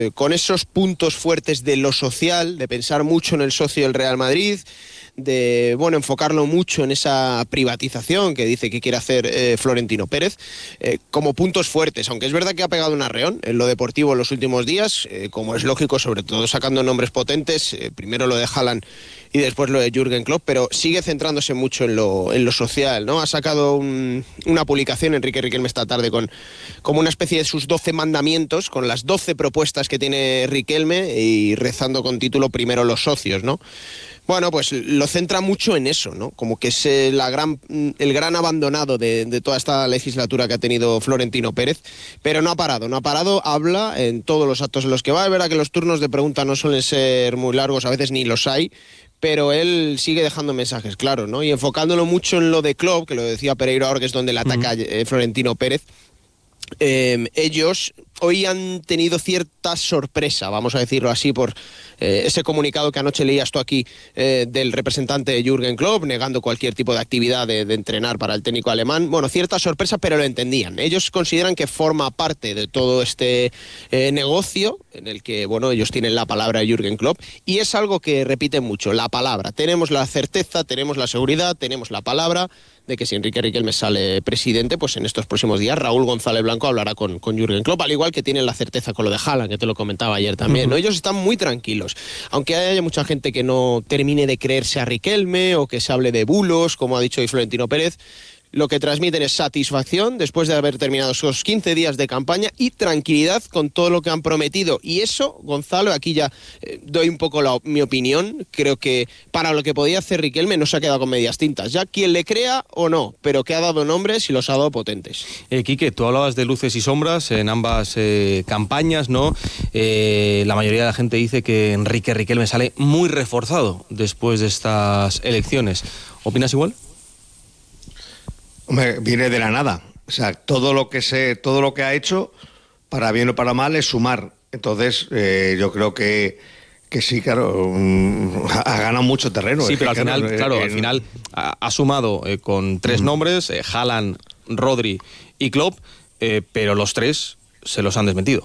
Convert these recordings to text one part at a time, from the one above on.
con esos puntos fuertes de lo social, de pensar mucho en el socio del Real Madrid, de enfocarlo mucho en esa privatización que dice que quiere hacer Florentino Pérez, como puntos fuertes, aunque es verdad que ha pegado un arreón en lo deportivo en los últimos días, como es lógico, sobre todo sacando nombres potentes, primero lo de Haaland y después lo de Jürgen Klopp, pero sigue centrándose mucho en lo social, ¿no? Ha sacado una publicación Enrique Riquelme esta tarde como una especie de sus 12 mandamientos, con las 12 propuestas que tiene Riquelme y rezando con título Primero los socios, ¿no? Bueno, pues lo centra mucho en eso, ¿no? Como que es el gran abandonado de toda esta legislatura que ha tenido Florentino Pérez, pero no ha parado, habla en todos los actos en los que va. Es verdad que los turnos de pregunta no suelen ser muy largos, a veces ni los hay, pero él sigue dejando mensajes claros, ¿no? Y enfocándolo mucho en lo de Klopp, que lo decía Pereiro ahora, que es donde le ataca Florentino Pérez. Ellos hoy han tenido cierta sorpresa, vamos a decirlo así, por ese comunicado que anoche leías tú aquí del representante de Jürgen Klopp, negando cualquier tipo de actividad de entrenar para el técnico alemán. Bueno, cierta sorpresa, pero lo entendían. Ellos consideran que forma parte de todo este negocio en el que, ellos tienen la palabra de Jürgen Klopp, y es algo que repiten mucho, la palabra. Tenemos la certeza, tenemos la seguridad, tenemos la palabra de que si Enrique Riquelme sale presidente, pues en estos próximos días Raúl González Blanco hablará con Jürgen Klopp, al igual que tienen la certeza con lo de Haaland, que te lo comentaba ayer también, ¿no? Ellos están muy tranquilos, aunque haya mucha gente que no termine de creerse a Riquelme o que se hable de bulos, como ha dicho hoy Florentino Pérez. Lo que transmiten es satisfacción después de haber terminado esos 15 días de campaña y tranquilidad con todo lo que han prometido. Y eso, Gonzalo, aquí ya doy un poco mi opinión. Creo que para lo que podía hacer Riquelme no se ha quedado con medias tintas. Ya quien le crea o no, pero que ha dado nombres y los ha dado potentes. Quique, tú hablabas de luces y sombras en ambas campañas, ¿no? La mayoría de la gente dice que Enrique Riquelme sale muy reforzado después de estas elecciones. ¿Opinas igual? Hombre, viene de la nada. O sea, todo lo que ha hecho, para bien o para mal, es sumar. Entonces, yo creo que sí, claro, ha ganado mucho terreno. Sí, pero al final ha sumado con 3 nombres, Haaland, Rodri y Klopp, pero los 3 se los han desmentido.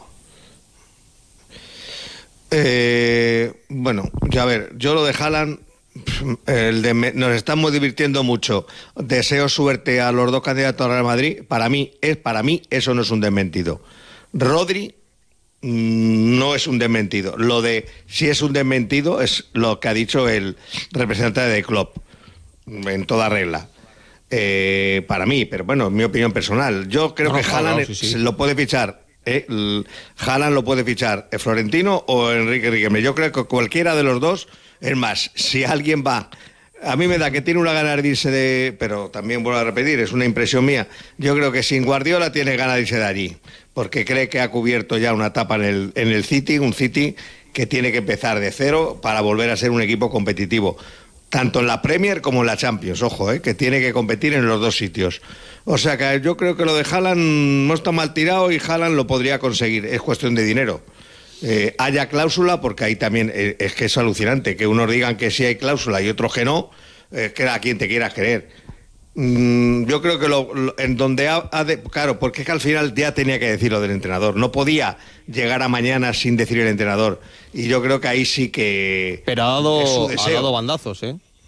Ya a ver, yo lo de Haaland, nos estamos divirtiendo mucho. Deseo suerte a los 2 candidatos al Real Madrid. Para mí eso no es un desmentido. Rodri no es un desmentido. Lo de si es un desmentido es lo que ha dicho el representante de Klopp, en toda regla. Para mí, pero bueno, mi opinión personal. Yo creo que Haaland lo puede fichar. Haaland lo puede fichar Florentino o Enrique Riquelme. Yo creo que cualquiera de los dos. Es más, si alguien va, a mí me da que tiene una gana de irse pero también vuelvo a repetir, es una impresión mía, yo creo que sin Guardiola tiene ganas de irse de allí, porque cree que ha cubierto ya una etapa en el City, un City que tiene que empezar de cero para volver a ser un equipo competitivo, tanto en la Premier como en la Champions, ojo, que tiene que competir en los 2 sitios. O sea que yo creo que lo de Haaland no está mal tirado y Haaland lo podría conseguir, es cuestión de dinero. Haya cláusula, porque ahí también es que es alucinante que unos digan que sí hay cláusula y otros que no, que a quien te quieras creer. Yo creo que en donde claro, porque es que al final ya tenía que decir lo del entrenador, no podía llegar a mañana sin decir el entrenador, y yo creo que ahí sí que pero ha dado bandazos,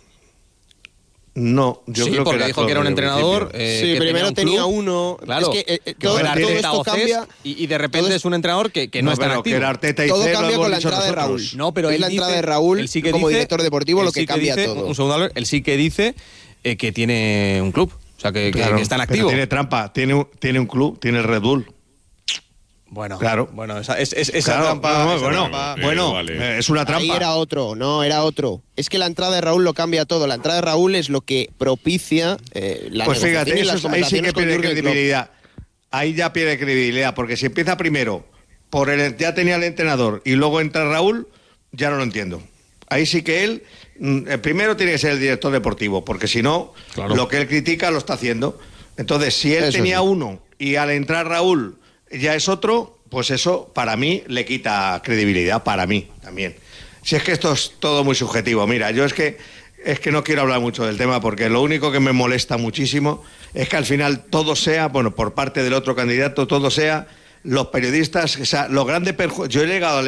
No, yo creo porque dijo que era un entrenador. Sí, que primero tenía uno. Claro, es que todo esto cambia. Y de repente es un entrenador que no es tan activo. Todo cambia con la entrada de Raúl. No, pero la entrada de Raúl él sí que como dice, director deportivo lo que cambia todo. Un segundo, él sí que dice que tiene un club. O sea, que está en activo. Tiene trampa, tiene un club, tiene el Red Bull. Bueno, claro. Esa trampa. Es una trampa. Ahí era otro. Es que la entrada de Raúl lo cambia todo. La entrada de Raúl es lo que propicia la pues fíjate, ahí sí que pierde credibilidad. Ahí ya pierde credibilidad, porque si empieza primero ya tenía el entrenador y luego entra Raúl, ya no lo entiendo. Ahí sí que él primero tiene que ser el director deportivo, porque si no, lo que él critica lo está haciendo. Entonces, si él tenía uno y al entrar Raúl ya es otro, pues eso para mí le quita credibilidad, para mí también. Si es que esto es todo muy subjetivo. Mira, yo es que no quiero hablar mucho del tema, porque lo único que me molesta muchísimo es que al final todo sea, por parte del otro candidato, todo sea los periodistas, o sea, los grandes yo he llegado a